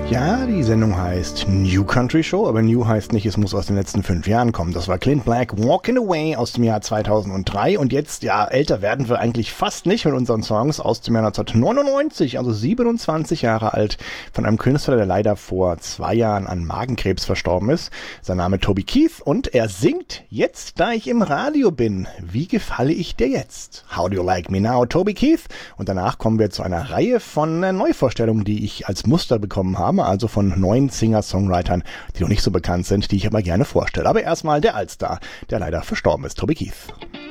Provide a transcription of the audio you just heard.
Ja, die Sendung heißt New Country Show, aber New heißt nicht, es muss aus den letzten 5 Jahren kommen. Das war Clint Black, Walking Away aus dem Jahr 2003 und jetzt, ja, älter werden wir eigentlich fast nicht mit unseren Songs aus dem Jahr 1999, also 27 Jahre alt, von einem Künstler, der leider vor 2 Jahren an Magenkrebs verstorben ist. Sein Name Toby Keith und er singt Jetzt, da ich im Radio bin. Wie gefalle ich dir jetzt? How do you like me now, Toby Keith? Und danach kommen wir zu einer Reihe von Neuvorstellungen, die ich als Muster bekommen habe. Also von neuen Singer-Songwritern, die noch nicht so bekannt sind, die ich aber gerne vorstelle. Aber erstmal der Allstar, der leider verstorben ist, Toby Keith.